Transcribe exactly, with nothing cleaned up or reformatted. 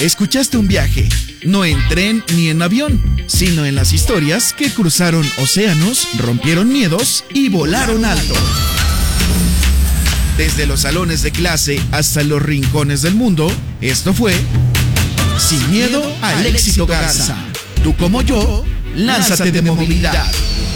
Escuchaste un viaje, no en tren ni en avión, sino en las historias que cruzaron océanos, rompieron miedos y volaron alto. Desde los salones de clase hasta los rincones del mundo, esto fue Sin Miedo al Éxito Garza. Tú como yo, lánzate de movilidad.